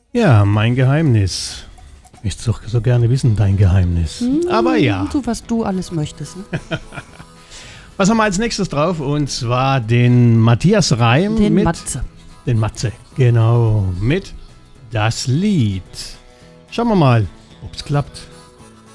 Ja, mein Geheimnis. Ich möchte doch so gerne wissen, dein Geheimnis. Aber ja. Du, was du alles möchtest. Ne? Was haben wir als nächstes drauf? Und zwar den Matthias Reim Den mit... Matze. Den Matze, genau. Mit Das Lied. Schauen wir mal, ob es klappt.